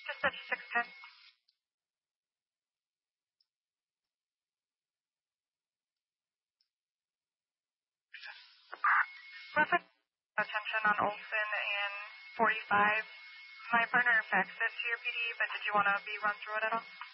Just at 610. Rapid attention on Olson and 45. My partner faxed it to your PD, but did you want to be run through it at all?